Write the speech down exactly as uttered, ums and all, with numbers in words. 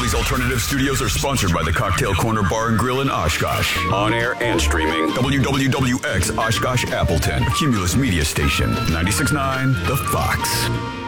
These alternative studios are sponsored by the Cocktail Corner Bar and Grill in Oshkosh. On air and streaming. W W W X Oshkosh Appleton. Cumulus Media Station. ninety-six point nine The Fox.